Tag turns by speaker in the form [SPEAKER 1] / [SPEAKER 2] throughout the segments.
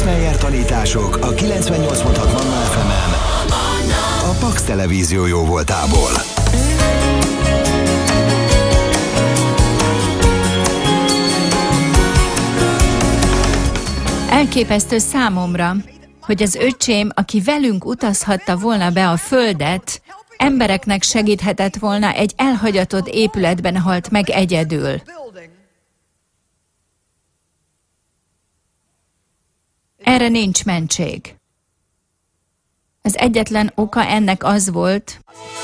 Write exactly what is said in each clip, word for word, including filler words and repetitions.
[SPEAKER 1] Max Meyer tanítások a kilencvennyolc pont hat Manna ef emen a Pax Televízió jó voltából.
[SPEAKER 2] Elképesztő számomra, hogy az öcsém, aki velünk utazhatta volna be a földet, embereknek segíthetett volna, egy elhagyatott épületben halt meg egyedül. Erre nincs mentség. Az egyetlen oka ennek az volt,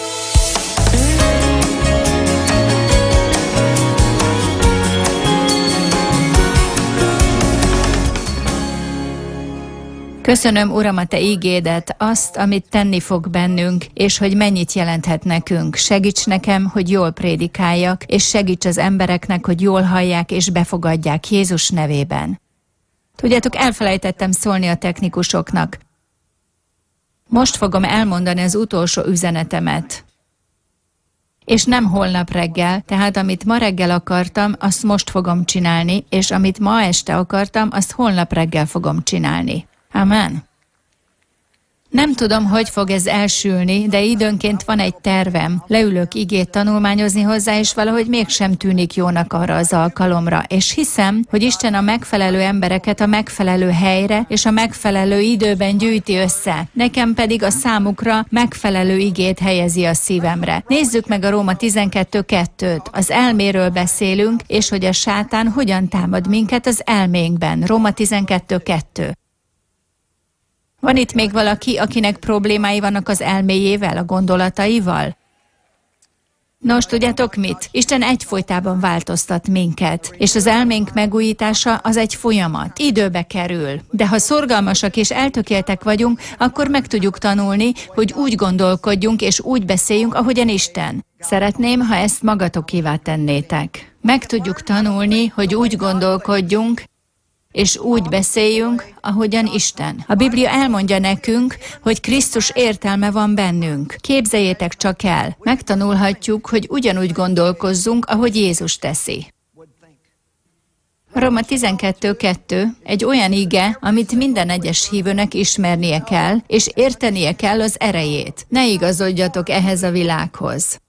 [SPEAKER 2] köszönöm, Uram, a Te ígédet, azt, amit tenni fog bennünk, és hogy mennyit jelenthet nekünk. Segíts nekem, hogy jól prédikáljak, és segíts az embereknek, hogy jól hallják és befogadják Jézus nevében. Tudjátok, elfelejtettem szólni a technikusoknak. Most fogom elmondani az utolsó üzenetemet. És nem holnap reggel, tehát amit ma reggel akartam, azt most fogom csinálni, és amit ma este akartam, azt holnap reggel fogom csinálni. Amen. Nem tudom, hogy fog ez elsülni, de időnként van egy tervem. Leülök igét tanulmányozni hozzá, és valahogy mégsem tűnik jónak arra az alkalomra. És hiszem, hogy Isten a megfelelő embereket a megfelelő helyre és a megfelelő időben gyűjti össze. Nekem pedig a számukra megfelelő igét helyezi a szívemre. Nézzük meg a Róma tizenkettő kettőt. Az elméről beszélünk, és hogy a sátán hogyan támad minket az elménkben. Róma tizenkettő kettő. Van itt még valaki, akinek problémái vannak az elméjével, a gondolataival? Nos, tudjátok mit? Isten egyfolytában változtat minket, és az elménk megújítása az egy folyamat, időbe kerül. De ha szorgalmasak és eltökéltek vagyunk, akkor meg tudjuk tanulni, hogy úgy gondolkodjunk és úgy beszéljünk, ahogyan Isten. Szeretném, ha ezt magatokévá tennétek. Meg tudjuk tanulni, hogy úgy gondolkodjunk, és úgy beszéljünk, ahogyan Isten. A Biblia elmondja nekünk, hogy Krisztus értelme van bennünk. Képzeljétek csak el, megtanulhatjuk, hogy ugyanúgy gondolkozzunk, ahogy Jézus teszi. Róma tizenkettő kettő egy olyan ige, amit minden egyes hívőnek ismernie kell, és értenie kell az erejét. Ne igazodjatok ehhez a világhoz.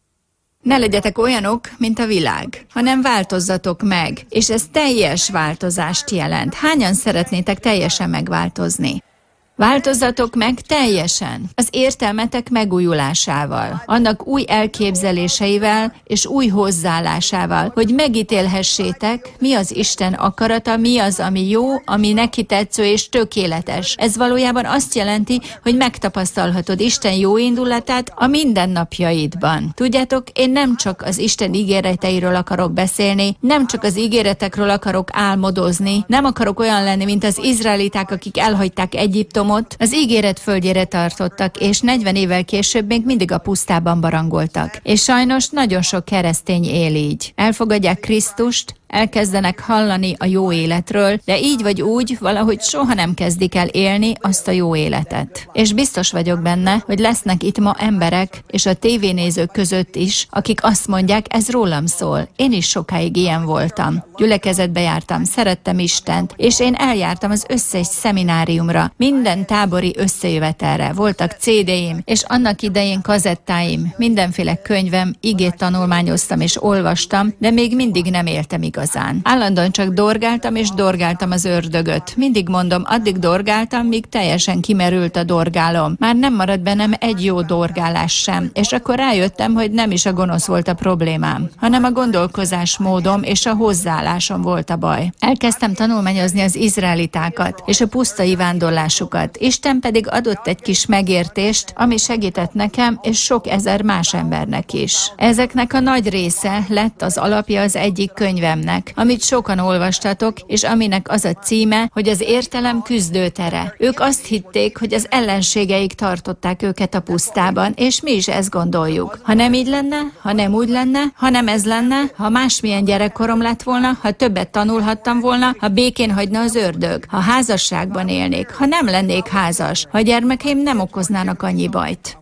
[SPEAKER 2] Ne legyetek olyanok, mint a világ, hanem változzatok meg, és ez teljes változást jelent. Hányan szeretnétek teljesen megváltozni? Változzatok meg teljesen, az értelmetek megújulásával, annak új elképzeléseivel és új hozzáállásával, hogy megítélhessétek, mi az Isten akarata, mi az, ami jó, ami neki tetsző és tökéletes. Ez valójában azt jelenti, hogy megtapasztalhatod Isten jó indulatát a mindennapjaidban. Tudjátok, én nem csak az Isten ígéreteiről akarok beszélni, nem csak az ígéretekről akarok álmodozni, nem akarok olyan lenni, mint az izraeliták, akik elhagyták Egyiptomot, az ígéret földjére tartottak, és negyven évvel később még mindig a pusztában barangoltak. És sajnos nagyon sok keresztény él így. Elfogadják Krisztust, elkezdenek hallani a jó életről, de így vagy úgy valahogy soha nem kezdik el élni azt a jó életet. És biztos vagyok benne, hogy lesznek itt ma emberek, és a tévénézők között is, akik azt mondják, ez rólam szól. Én is sokáig ilyen voltam. Gyülekezetbe jártam, szerettem Istent, és én eljártam az összes szemináriumra, minden tábori összejövetelre. Voltak cé dé-im, és annak idején kazettáim, mindenféle könyvem, igét tanulmányoztam és olvastam, de még mindig nem éltem igazán. Állandóan csak dorgáltam és dorgáltam az ördögöt. Mindig mondom, addig dorgáltam, míg teljesen kimerült a dorgálom. Már nem maradt bennem egy jó dorgálás sem, és akkor rájöttem, hogy nem is a gonosz volt a problémám, hanem a gondolkozásmódom és a hozzáállásom volt a baj. Elkezdtem tanulmányozni az izraelitákat és a pusztai vándorlásukat. Isten pedig adott egy kis megértést, ami segített nekem és sok ezer más embernek is. Ezeknek a nagy része lett az alapja az egyik könyvemnek, amit sokan olvastatok, és aminek az a címe, hogy az értelem küzdőtere. Ők azt hitték, hogy az ellenségeik tartották őket a pusztában, és mi is ezt gondoljuk. Ha nem így lenne, ha nem úgy lenne, ha nem ez lenne, ha másmilyen gyerekkorom lett volna, ha többet tanulhattam volna, ha békén hagyna az ördög, ha házasságban élnék, ha nem lennék házas, ha gyermekeim nem okoznának annyi bajt.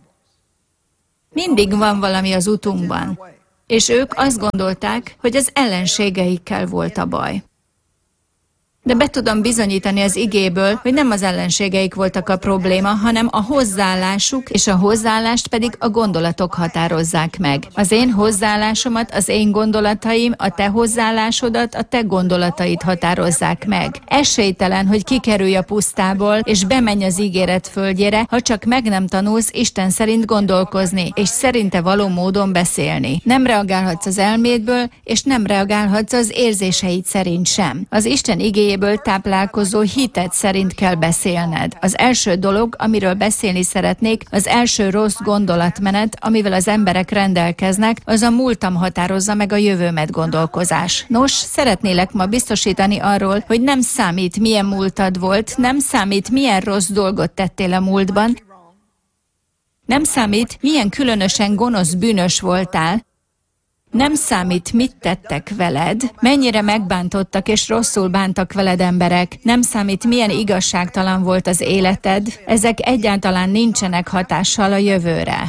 [SPEAKER 2] Mindig van valami az utunkban. És ők azt gondolták, hogy az ellenségeikkel volt a baj. De be tudom bizonyítani az igéből, hogy nem az ellenségeik voltak a probléma, hanem a hozzáállásuk, és a hozzáállást pedig a gondolatok határozzák meg. Az én hozzáállásomat, az én gondolataim, a te hozzáállásodat, a te gondolataid határozzák meg. Esélytelen, hogy kikerülj a pusztából, és bemenj az ígéret földjére, ha csak meg nem tanulsz Isten szerint gondolkozni, és szerinte való módon beszélni. Nem reagálhatsz az elmédből, és nem reagálhatsz az érzéseid szerint sem. Az Isten igéjéből táplálkozó hited szerint kell beszélned. Az első dolog, amiről beszélni szeretnék, az első rossz gondolatmenet, amivel az emberek rendelkeznek, az a múltam határozza meg a jövőmet gondolkozás. Nos, szeretnélek ma biztosítani arról, hogy nem számít, milyen múltad volt, nem számít, milyen rossz dolgot tettél a múltban, nem számít, milyen különösen gonosz bűnös voltál, nem számít, mit tettek veled, mennyire megbántottak és rosszul bántak veled emberek, nem számít, milyen igazságtalan volt az életed, ezek egyáltalán nincsenek hatással a jövőre.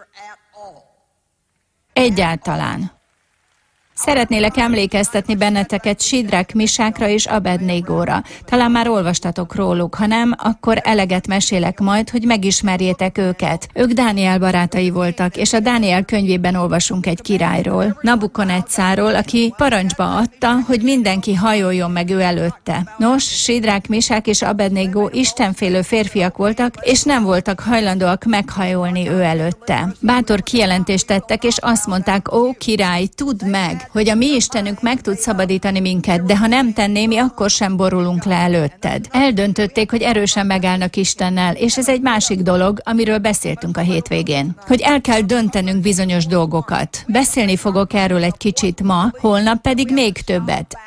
[SPEAKER 2] Egyáltalán. Szeretnélek emlékeztetni benneteket Sidrák, Misákra és Abednégóra. Talán már olvastatok róluk, ha nem, akkor eleget mesélek majd, hogy megismerjétek őket. Ők Dániel barátai voltak, és a Dániel könyvében olvasunk egy királyról, Nabukadnecárról, aki parancsba adta, hogy mindenki hajoljon meg ő előtte. Nos, Sidrák, Misák és Abednégó istenfélő férfiak voltak, és nem voltak hajlandóak meghajolni ő előtte. Bátor kijelentést tettek, és azt mondták: ó király, tudd meg, hogy a mi Istenünk meg tud szabadítani minket, de ha nem tenné, mi akkor sem borulunk le előtted. Eldöntötték, hogy erősen megállnak Istennel, és ez egy másik dolog, amiről beszéltünk a hétvégén. Hogy el kell döntenünk bizonyos dolgokat. Beszélni fogok erről egy kicsit ma, holnap pedig még többet.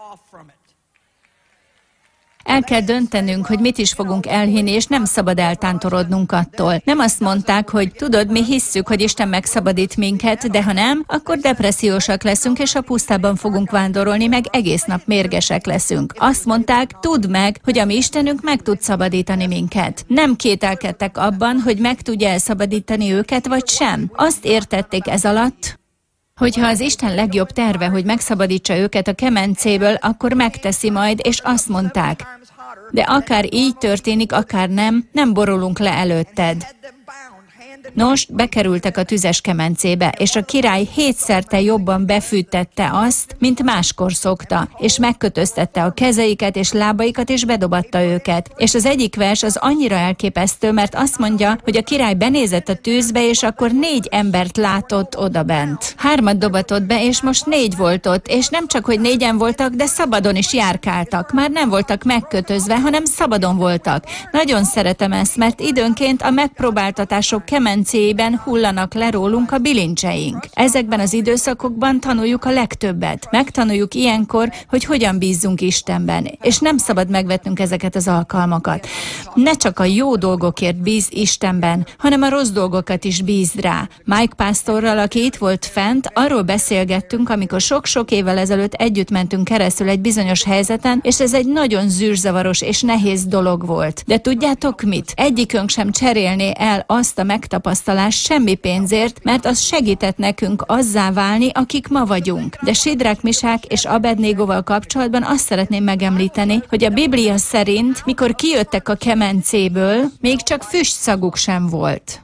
[SPEAKER 2] El kell döntenünk, hogy mit is fogunk elhinni, és nem szabad eltántorodnunk attól. Nem azt mondták, hogy tudod, mi hisszük, hogy Isten megszabadít minket, de ha nem, akkor depressziósak leszünk, és a pusztában fogunk vándorolni, meg egész nap mérgesek leszünk. Azt mondták, tudd meg, hogy a mi Istenünk meg tud szabadítani minket. Nem kételkedtek abban, hogy meg tudja elszabadítani őket, vagy sem. Azt értették ez alatt, hogyha az Isten legjobb terve, hogy megszabadítsa őket a kemencéből, akkor megteszi majd, és azt mondták: de akár így történik, akár nem, nem borulunk le előtted. Nos, bekerültek a tüzes kemencébe, és a király hétszerte jobban befűtette azt, mint máskor szokta, és megkötöztette a kezeiket és lábaikat, és bedobatta őket. És az egyik vers az annyira elképesztő, mert azt mondja, hogy a király benézett a tűzbe, és akkor négy embert látott odabent. Hármat dobatott be, és most négy volt ott, és nem csak, hogy négyen voltak, de szabadon is járkáltak. Már nem voltak megkötözve, hanem szabadon voltak. Nagyon szeretem ezt, mert időnként a megpróbáltatások kemencében hullanak le rólunk a bilincseink. Ezekben az időszakokban tanuljuk a legtöbbet. Megtanuljuk ilyenkor, hogy hogyan bízzunk Istenben, és nem szabad megvetnünk ezeket az alkalmakat. Ne csak a jó dolgokért bíz Istenben, hanem a rossz dolgokat is bízd rá. Mike pásztorral, aki itt volt fent, arról beszélgettünk, amikor sok-sok évvel ezelőtt együtt mentünk keresztül egy bizonyos helyzeten, és ez egy nagyon zűrzavaros és nehéz dolog volt. De tudjátok mit? Egyikünk sem cserélné el azt a megtapasztalást semmi pénzért, mert az segített nekünk azzá válni, akik ma vagyunk. De Sidrák, Misák és Abednégóval kapcsolatban azt szeretném megemlíteni, hogy a Biblia szerint, mikor kijöttek a kemencéből, még csak füstszaguk sem volt.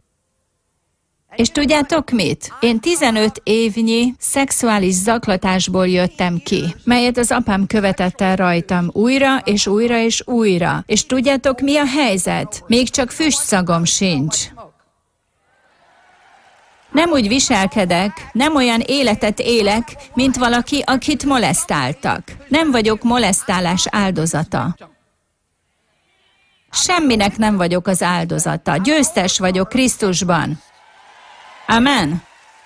[SPEAKER 2] És tudjátok mit? Én tizenöt évnyi szexuális zaklatásból jöttem ki, melyet az apám követett el rajtam újra és újra és újra. És tudjátok mi a helyzet? Még csak füstszagom sincs. Nem úgy viselkedek, nem olyan életet élek, mint valaki, akit molesztáltak. Nem vagyok molesztálás áldozata. Semminek nem vagyok az áldozata. Győztes vagyok Krisztusban. Amen.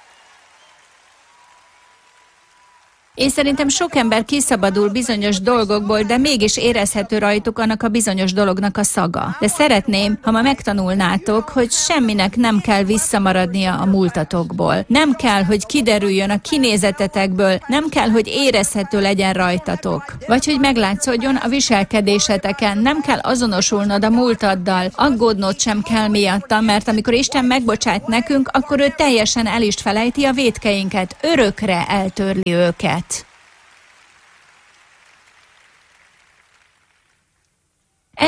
[SPEAKER 2] Én szerintem sok ember kiszabadul bizonyos dolgokból, de mégis érezhető rajtuk annak a bizonyos dolognak a szaga. De szeretném, ha ma megtanulnátok, hogy semminek nem kell visszamaradnia a múltatokból. Nem kell, hogy kiderüljön a kinézetetekből, nem kell, hogy érezhető legyen rajtatok. Vagy hogy meglátszódjon a viselkedéseteken, nem kell azonosulnod a múltaddal, aggódnod sem kell miatta, mert amikor Isten megbocsát nekünk, akkor ő teljesen el is felejti a vétkeinket, örökre eltörli őket.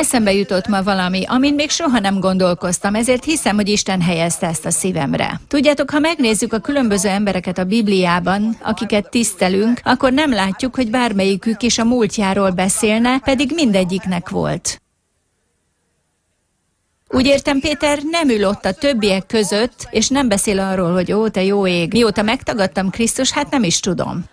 [SPEAKER 2] Eszembe jutott ma valami, amin még soha nem gondolkoztam, ezért hiszem, hogy Isten helyezte ezt a szívemre. Tudjátok, ha megnézzük a különböző embereket a Bibliában, akiket tisztelünk, akkor nem látjuk, hogy bármelyikük is a múltjáról beszélne, pedig mindegyiknek volt. Úgy értem, Péter nem ül ott a többiek között, és nem beszél arról, hogy ó, te jó ég, mióta megtagadtam Krisztus, hát nem is tudom.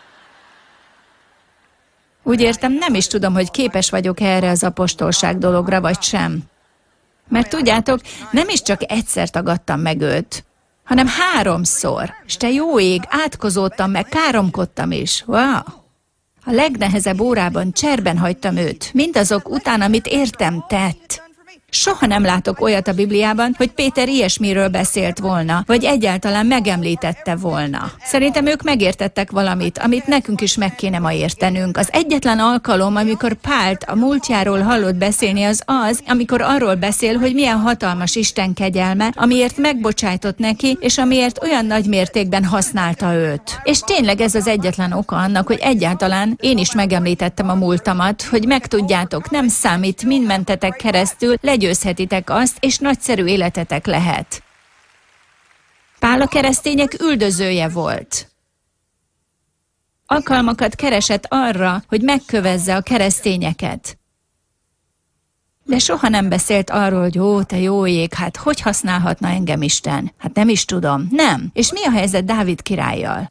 [SPEAKER 2] Úgy értem, nem is tudom, hogy képes vagyok erre az apostolság dologra, vagy sem. Mert tudjátok, nem is csak egyszer tagadtam meg őt, hanem háromszor. És te jó ég, átkozódtam meg, káromkodtam is. Wow! A legnehezebb órában cserben hagytam őt, mindazok után, amit értem tett. Soha nem látok olyat a Bibliában, hogy Péter ilyesmiről beszélt volna, vagy egyáltalán megemlítette volna. Szerintem ők megértettek valamit, amit nekünk is meg kéne ma értenünk. Az egyetlen alkalom, amikor Pált a múltjáról hallott beszélni, az az, amikor arról beszél, hogy milyen hatalmas Isten kegyelme, amiért megbocsájtott neki, és amiért olyan nagy mértékben használta őt. És tényleg ez az egyetlen oka annak, hogy egyáltalán én is megemlítettem a múltamat, hogy megtudjátok, nem számít, mind mentetek keresztül, győzhetitek azt, és nagyszerű életetek lehet. Pál a keresztények üldözője volt. Alkalmakat keresett arra, hogy megkövezze a keresztényeket. De soha nem beszélt arról, hogy ó, te jó ég, hát hogy használhatna engem Isten? Hát nem is tudom. Nem. És mi a helyzet Dávid királlyal?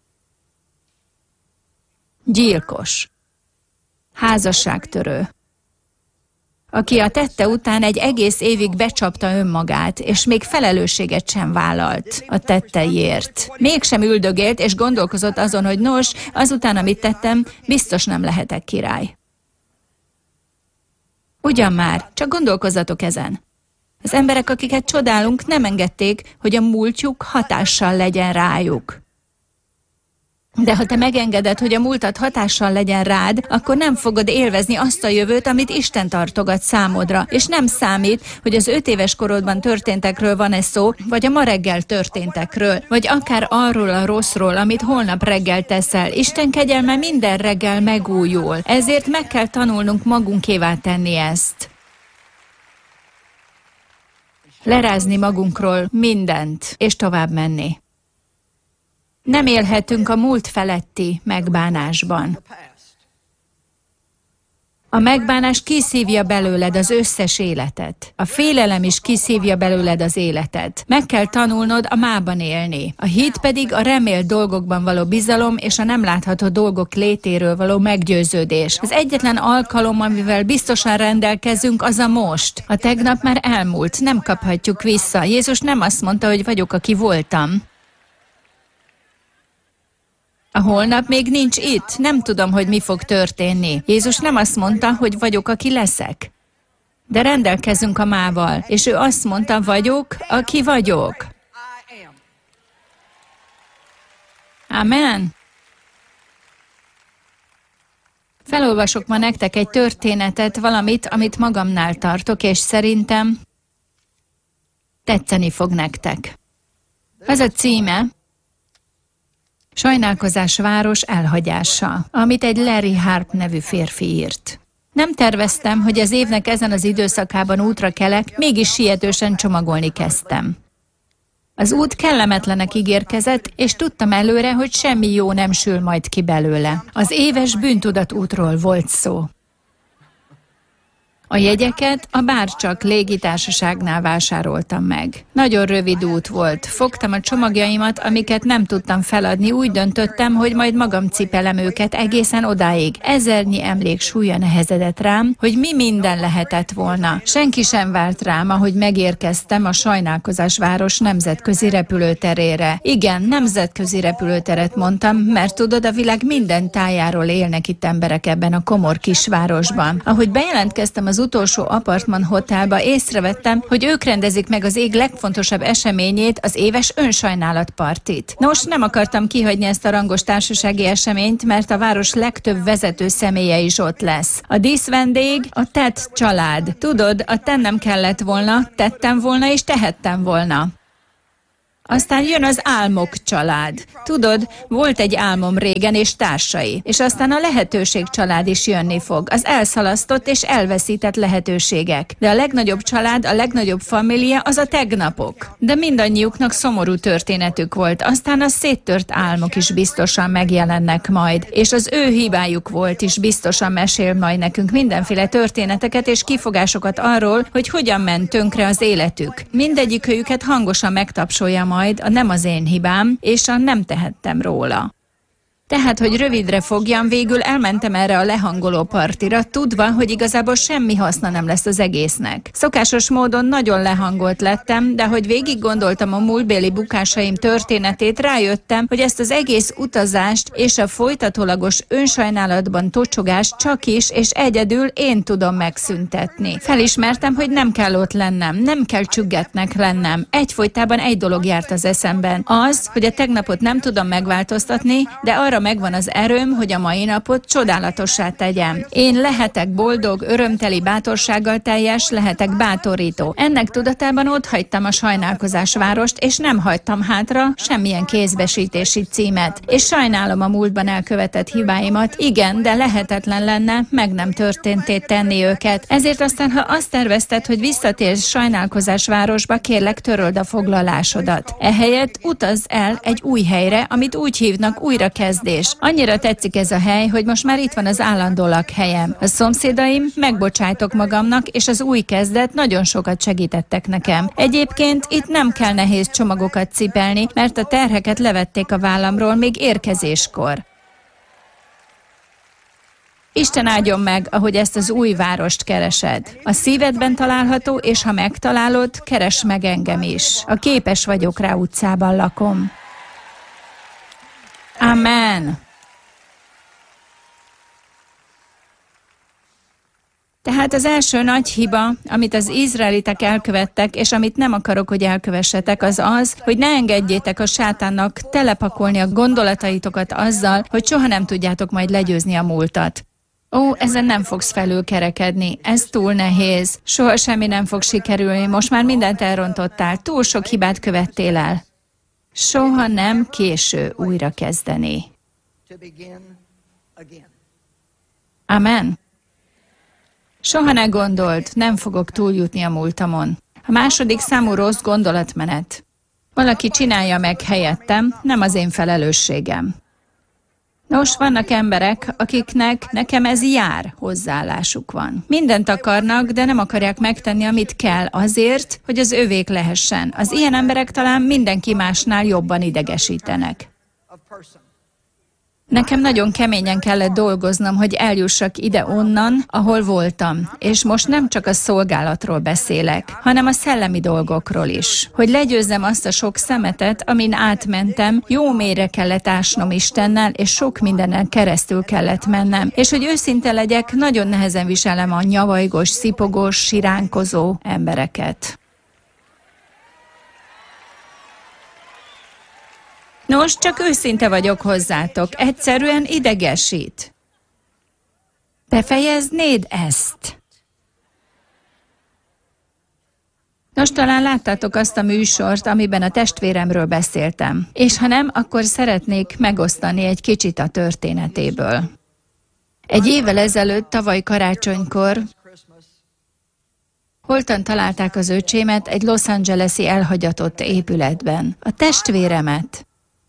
[SPEAKER 2] Gyilkos. Házasságtörő. Aki a tette után egy egész évig becsapta önmagát, és még felelősséget sem vállalt a tetteiért. Mégsem üldögélt, és gondolkozott azon, hogy nos, azután, amit tettem, biztos nem lehetek király. Ugyan már, csak gondolkozzatok ezen. Az emberek, akiket csodálunk, nem engedték, hogy a múltjuk hatással legyen rájuk. De ha te megengeded, hogy a múltad hatással legyen rád, akkor nem fogod élvezni azt a jövőt, amit Isten tartogat számodra. És nem számít, hogy az öt éves korodban történtekről van-e szó, vagy a ma reggel történtekről, vagy akár arról a rosszról, amit holnap reggel teszel. Isten kegyelme minden reggel megújul. Ezért meg kell tanulnunk magunkévá tenni ezt. Lerázni magunkról mindent, és tovább menni. Nem élhetünk a múlt feletti megbánásban. A megbánás kiszívja belőled az összes életet. A félelem is kiszívja belőled az életet. Meg kell tanulnod a mában élni. A hit pedig a remélt dolgokban való bizalom és a nem látható dolgok létéről való meggyőződés. Az egyetlen alkalom, amivel biztosan rendelkezünk, az a most. A tegnap már elmúlt, nem kaphatjuk vissza. Jézus nem azt mondta, hogy vagyok, aki voltam. A holnap még nincs itt, nem tudom, hogy mi fog történni. Jézus nem azt mondta, hogy vagyok, aki leszek. De rendelkezünk a mával, és ő azt mondta, vagyok, aki vagyok. Amen. Felolvasok ma nektek egy történetet, valamit, amit magamnál tartok, és szerintem tetszeni fog nektek. Az a címe: Sajnálkozás város elhagyása, amit egy Larry Harp nevű férfi írt. Nem terveztem, hogy az évnek ezen az időszakában útra kelek, mégis sietősen csomagolni kezdtem. Az út kellemetlenek ígérkezett, és tudtam előre, hogy semmi jó nem sül majd ki belőle. Az éves bűntudat útról volt szó. A jegyeket a Bárcsak légitársaságnál vásároltam meg. Nagyon rövid út volt. Fogtam a csomagjaimat, amiket nem tudtam feladni, úgy döntöttem, hogy majd magam cipelem őket egészen odáig. Ezernyi emlék súlya nehezedett rám, hogy mi minden lehetett volna. Senki sem várt rám, ahogy megérkeztem a Sajnálkozás város nemzetközi repülőterére. Igen, nemzetközi repülőteret mondtam, mert tudod, a világ minden tájáról élnek itt emberek ebben a komor kisvárosban. Ahogy bejelentkeztem az utolsó apartman hotelba, észrevettem, hogy ők rendezik meg az ég legfontosabb eseményét, az éves önsajnálatpartit. Nos, nem akartam kihagyni ezt a rangos társasági eseményt, mert a város legtöbb vezető személye is ott lesz. A díszvendég a Tett család. Tudod, a tennem kellett volna, tettem volna és tehettem volna. Aztán jön az álmok család. Tudod, volt egy álmom régen és társai, és aztán a lehetőség család is jönni fog, az elszalasztott és elveszített lehetőségek. De a legnagyobb család, a legnagyobb família az a tegnapok. De mindannyiuknak szomorú történetük volt, aztán a széttört álmok is biztosan megjelennek majd, és az ő hibájuk volt is biztosan mesél majd nekünk mindenféle történeteket és kifogásokat arról, hogy hogyan ment tönkre az életük. Mindegyikőjüket hangosan megtapsolja majd a nem az én hibám, és a nem tehettem róla. Tehát, hogy rövidre fogjam, végül elmentem erre a lehangoló partira, tudva, hogy igazából semmi haszna nem lesz az egésznek. Szokásos módon nagyon lehangolt lettem, de hogy végig gondoltam a múltbéli bukásaim történetét, rájöttem, hogy ezt az egész utazást és a folytatólagos önsajnálatban tocsogást csak is és egyedül én tudom megszüntetni. Felismertem, hogy nem kell ott lennem, nem kell csüggetnek lennem. Egyfolytában egy dolog járt az eszemben. Az, hogy a tegnapot nem tudom megváltoztatni, de arra megvan az erőm, hogy a mai napot csodálatossá tegyem. Én lehetek boldog, örömteli, bátorsággal teljes, lehetek bátorító. Ennek tudatában otthagytam a sajnálkozás várost, és nem hagytam hátra semmilyen kézbesítési címet. És sajnálom a múltban elkövetett hibáimat, igen, de lehetetlen lenne meg nem történté tenni őket. Ezért aztán, ha azt tervezted, hogy visszatérsz sajnálkozás városba, kérlek, töröld a foglalásodat. Ehelyett utazz el egy új helyre, amit úgy hívnak újrakezdés. Annyira tetszik ez a hely, hogy most már itt van az állandó lakhelyem. A szomszédaim, megbocsájtok magamnak, és az új kezdet nagyon sokat segítettek nekem. Egyébként itt nem kell nehéz csomagokat cipelni, mert a terheket levették a vállamról még érkezéskor. Isten áldjon meg, ahogy ezt az új várost keresed. A szívedben található, és ha megtalálod, keresd meg engem is. A Képes vagyok rá utcában lakom. Amen. Tehát az első nagy hiba, amit az izraelitek elkövettek, és amit nem akarok, hogy elkövessetek, az az, hogy ne engedjétek a sátánnak telepakolni a gondolataitokat azzal, hogy soha nem tudjátok majd legyőzni a múltat. Ó, ezen nem fogsz felülkerekedni, ez túl nehéz, soha semmi nem fog sikerülni, most már mindent elrontottál, túl sok hibát követtél el. Soha nem késő újra kezdeni. Amen. Soha ne gondold, nem fogok túljutni a múltamon. A második számú rossz gondolatmenet. Valaki csinálja meg helyettem, nem az én felelősségem. Nos, vannak emberek, akiknek nekem ez jár hozzáállásuk van. Mindent akarnak, de nem akarják megtenni, amit kell azért, hogy az övék lehessen. Az ilyen emberek talán mindenki másnál jobban idegesítenek. Nekem nagyon keményen kellett dolgoznom, hogy eljussak ide-onnan, ahol voltam. És most nem csak a szolgálatról beszélek, hanem a szellemi dolgokról is. Hogy legyőzzem azt a sok szemetet, amin átmentem, jó mélyre kellett ásnom Istennel, és sok mindenen keresztül kellett mennem. És hogy őszinte legyek, nagyon nehezen viselem a nyavajgós, szipogós, siránkozó embereket. Nos, csak őszinte vagyok hozzátok, egyszerűen idegesít. Befejeznéd ezt? Nos, talán láttátok azt a műsort, amiben a testvéremről beszéltem. És ha nem, akkor szeretnék megosztani egy kicsit a történetéből. Egy évvel ezelőtt, tavaly karácsonykor, holtan találták az öcsémet egy Los Angeles-i elhagyatott épületben. A testvéremet.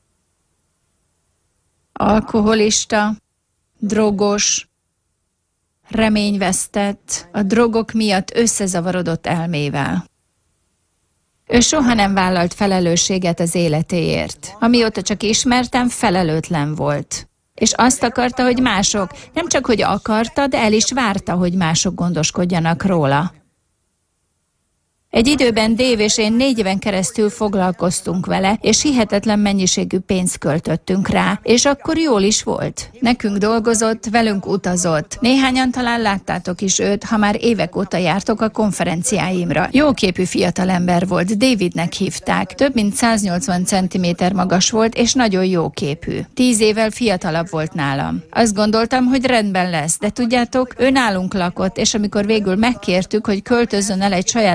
[SPEAKER 2] Alkoholista, drogos, reményvesztett, a drogok miatt összezavarodott elmével. Ő soha nem vállalt felelősséget az életéért. Amióta csak ismertem, felelőtlen volt. És azt akarta, hogy mások, nem csak hogy akarta, de el is várta, hogy mások gondoskodjanak róla. Egy időben Dave és én négy éven keresztül foglalkoztunk vele, és hihetetlen mennyiségű pénzt költöttünk rá, és akkor jól is volt. Nekünk dolgozott, velünk utazott. Néhányan talán láttátok is őt, ha már évek óta jártok a konferenciáimra. Jóképű fiatalember volt, Davidnek hívták. Több mint száznyolcvan centiméter magas volt, és nagyon jóképű. Tíz évvel fiatalabb volt nálam. Azt gondoltam, hogy rendben lesz, de tudjátok, ő nálunk lakott, és amikor végül megkértük, hogy költözzön el egy saját lakásba,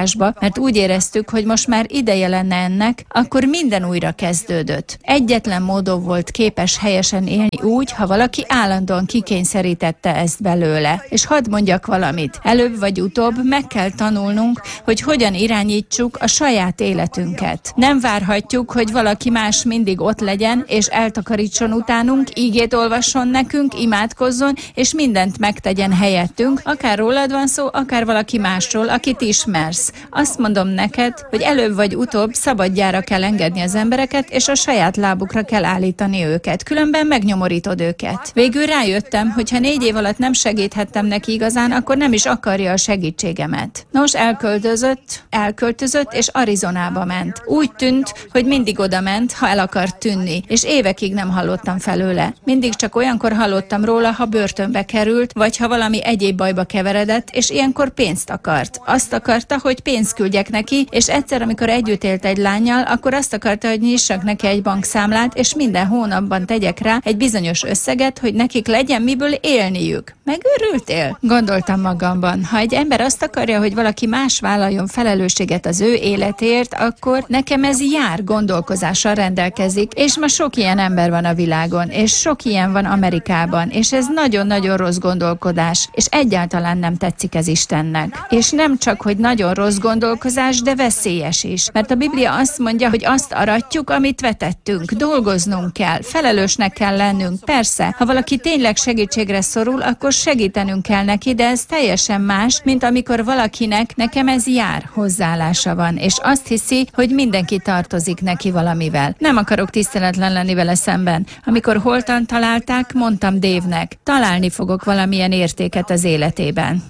[SPEAKER 2] lakásba, mert úgy éreztük, hogy most már ideje lenne ennek, akkor minden újra kezdődött. Egyetlen módon volt képes helyesen élni úgy, ha valaki állandóan kikényszerítette ezt belőle. És hadd mondjak valamit, előbb vagy utóbb meg kell tanulnunk, hogy hogyan irányítsuk a saját életünket. Nem várhatjuk, hogy valaki más mindig ott legyen, és eltakarítson utánunk, ígét olvasson nekünk, imádkozzon, és mindent megtegyen helyettünk, akár rólad van szó, akár valaki másról, akit ismersz. Azt mondom neked, hogy előbb vagy utóbb szabadjára kell engedni az embereket, és a saját lábukra kell állítani őket, különben megnyomorítod őket. Végül rájöttem, hogy ha négy év alatt nem segíthettem neki igazán, akkor nem is akarja a segítségemet. Nos, elköltözött, elköltözött, és Arizonába ment. Úgy tűnt, hogy mindig oda ment, ha el akart tűnni, és évekig nem hallottam felőle. Mindig csak olyankor hallottam róla, ha börtönbe került, vagy ha valami egyéb bajba keveredett, és ilyenkor pénzt akart. Azt akarta, hogy pénzt küldjek neki, és egyszer, amikor együtt élt egy lánnyal, akkor azt akarta, hogy nyissak neki egy bankszámlát, és minden hónapban tegyek rá egy bizonyos összeget, hogy nekik legyen miből élniük. Megőrültél? Gondoltam magamban. Ha egy ember azt akarja, hogy valaki más vállaljon felelősséget az ő életért, akkor nekem ez jár gondolkozással rendelkezik, és ma sok ilyen ember van a világon, és sok ilyen van Amerikában, és ez nagyon-nagyon rossz gondolkodás, és egyáltalán nem tetszik ez Istennek. És nem csak, hogy nagyon rossz gondolkozás, de veszélyes is, mert a Biblia azt mondja, hogy azt aratjuk, amit vetettünk, dolgoznunk kell, felelősnek kell lennünk. Persze, ha valaki tényleg segítségre szorul, akkor segítenünk kell neki, de ez teljesen más, mint amikor valakinek nekem ez jár hozzáállása van, és azt hiszi, hogy mindenki tartozik neki valamivel. Nem akarok tiszteletlen lenni vele szemben. Amikor holtan találták, mondtam Dave-nek, találni fogok valamilyen értéket az életében.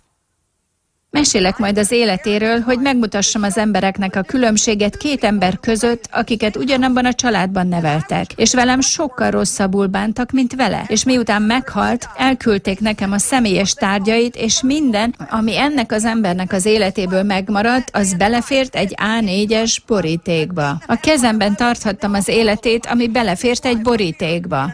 [SPEAKER 2] Mesélek majd az életéről, hogy megmutassam az embereknek a különbséget két ember között, akiket ugyanabban a családban neveltek, és velem sokkal rosszabbul bántak, mint vele. És miután meghalt, elküldték nekem a személyes tárgyait, és minden, ami ennek az embernek az életéből megmaradt, az belefért egy á négyes borítékba. A kezemben tarthattam az életét, ami belefért egy borítékba.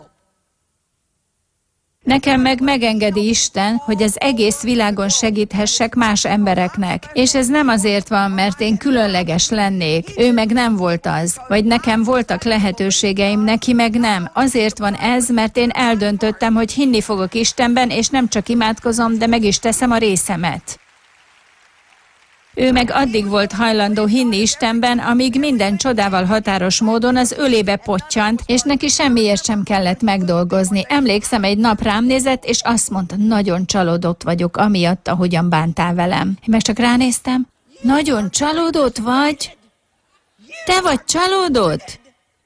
[SPEAKER 2] Nekem meg megengedi Isten, hogy az egész világon segíthessek más embereknek. És ez nem azért van, mert én különleges lennék, ő meg nem volt az. Vagy nekem voltak lehetőségeim, neki meg nem. Azért van ez, mert én eldöntöttem, hogy hinni fogok Istenben, és nem csak imádkozom, de meg is teszem a részemet. Ő meg addig volt hajlandó hinni Istenben, amíg minden csodával határos módon az ölébe pottyant, és neki semmiért sem kellett megdolgozni. Emlékszem, egy nap rám nézett, és azt mondta, nagyon csalódott vagyok, amiatt, ahogyan bántál velem. Én meg csak ránéztem, nagyon csalódott vagy? Te vagy csalódott?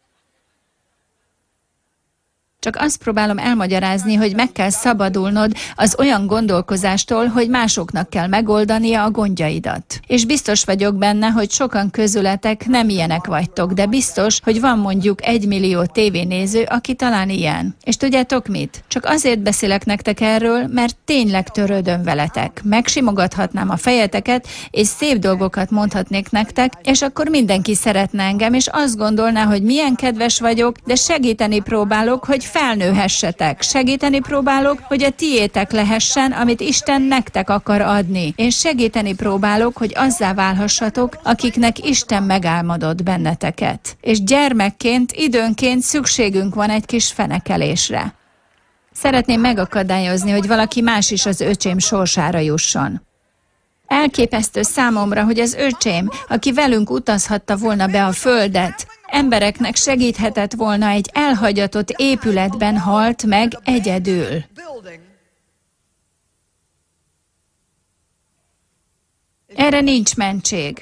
[SPEAKER 2] Csak azt próbálom elmagyarázni, hogy meg kell szabadulnod az olyan gondolkozástól, hogy másoknak kell megoldania a gondjaidat. És biztos vagyok benne, hogy sokan közületek nem ilyenek vagytok, de biztos, hogy van mondjuk egy millió tévénéző, aki talán ilyen. És tudjátok mit? Csak azért beszélek nektek erről, mert tényleg törődöm veletek. Megsimogathatnám a fejeteket, és szép dolgokat mondhatnék nektek, és akkor mindenki szeretne engem, és azt gondolná, hogy milyen kedves vagyok, de segíteni próbálok, hogy felnőhessetek. Segíteni próbálok, hogy a tiétek lehessen, amit Isten nektek akar adni. Én segíteni próbálok, hogy azzá válhassatok, akiknek Isten megálmodott benneteket. És gyermekként, időnként szükségünk van egy kis fenekelésre. Szeretném megakadályozni, hogy valaki más is az öcsém sorsára jusson. Elképesztő számomra, hogy az öcsém, aki velünk utazhatta volna be a földet, embereknek segíthetett volna, egy elhagyatott épületben halt meg egyedül. Erre nincs mentség.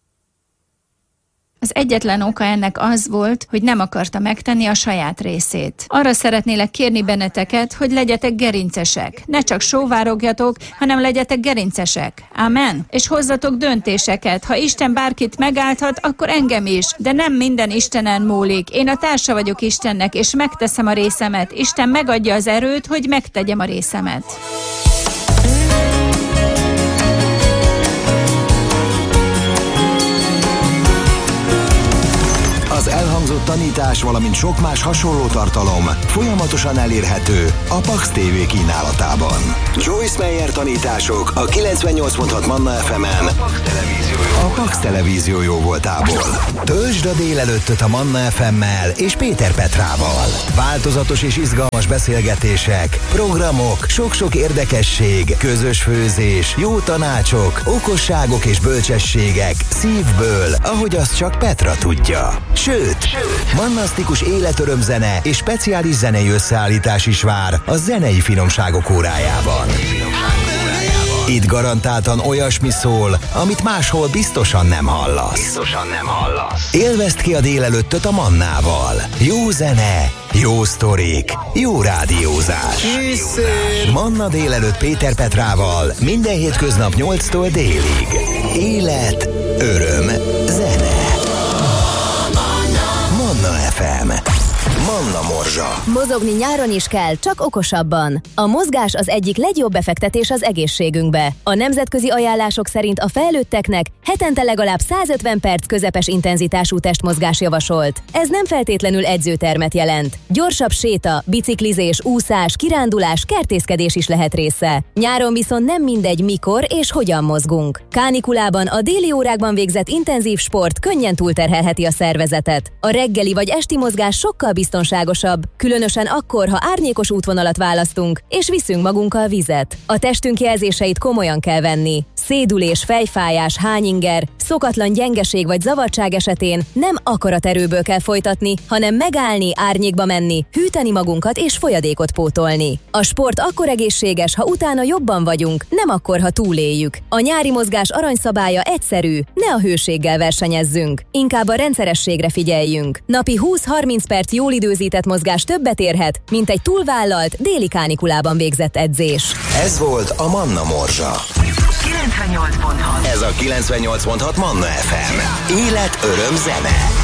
[SPEAKER 2] Az egyetlen oka ennek az volt, hogy nem akarta megtenni a saját részét. Arra szeretnélek kérni benneteket, hogy legyetek gerincesek. Ne csak sóvárogjatok, hanem legyetek gerincesek. Amen. És hozzatok döntéseket. Ha Isten bárkit megállthat, akkor engem is. De nem minden Istenen múlik. Én a társa vagyok Istennek, és megteszem a részemet. Isten megadja az erőt, hogy megtegyem a részemet.
[SPEAKER 1] Az elhangzott tanítás, valamint sok más hasonló tartalom folyamatosan elérhető a Pax té vé kínálatában. Joyce Meyer tanítások a kilencvennyolc pont hat Manna ef emen a Pax Televízió jó voltából. Töltsd a délelőttöt a Manna ef emmel és Péter Petrával. Változatos és izgalmas beszélgetések, programok, sok-sok érdekesség, közös főzés, jó tanácsok, okosságok és bölcsességek szívből, ahogy azt csak Petra tudja. Sőt, mannasztikus életörömzene és speciális zenei összeállítás is vár a zenei finomságok órájában. Itt garantáltan olyasmi szól, amit máshol biztosan nem hallasz. Biztosan nem hallasz. Élvezd ki a délelőttöt a Mannával. Jó zene, jó sztorik, jó rádiózás. Kisszer. Manna délelőtt Péter Petrával minden hétköznap nyolctól délig. Élet, öröm, zene. Manna ef em. Manna Morzsa.
[SPEAKER 3] Mozogni nyáron is kell, csak okosabban. A mozgás az egyik legjobb befektetés az egészségünkbe. A nemzetközi ajánlások szerint a felnőtteknek hetente legalább százötven perc közepes intenzitású testmozgás javasolt. Ez nem feltétlenül edzőtermet jelent. Gyorsabb séta, biciklizés, úszás, kirándulás, kertészkedés is lehet része. Nyáron viszont nem mindegy mikor és hogyan mozgunk. Kánikulában a déli órákban végzett intenzív sport könnyen túlterhelheti a szervezetet. A reggeli vagy esti mozgás sokkal biztonságosabb, különösen akkor, ha árnyékos útvonalat választunk, és viszünk magunkkal vizet. A testünk jelzéseit komolyan kell venni. Szédülés, fejfájás, hányinger, szokatlan gyengeség vagy zavartság esetén nem akaraterőből kell folytatni, hanem megállni, árnyékba menni, hűteni magunkat és folyadékot pótolni. A sport akkor egészséges, ha utána jobban vagyunk, nem akkor, ha túléljük. A nyári mozgás aranyszabálya egyszerű, ne a hőséggel versenyezzünk. Inkább a rendszerességre figyeljünk. Napi húsz-harminc perc jól időzített mozgás többet érhet, mint egy túlvállalt déli kánikulában végzett edzés.
[SPEAKER 1] Ez volt a Manna Morzsa.
[SPEAKER 4] kilencvennyolc pont hat.
[SPEAKER 1] Ez a kilencvennyolc pont hat Manna ef em. Élet, öröm, zene.